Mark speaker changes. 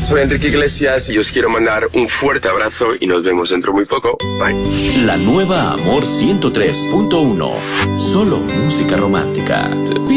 Speaker 1: Soy Enrique Iglesias y os quiero mandar un fuerte abrazo y nos vemos dentro muy poco. Bye.
Speaker 2: La nueva Amor 103.1. Solo música romántica.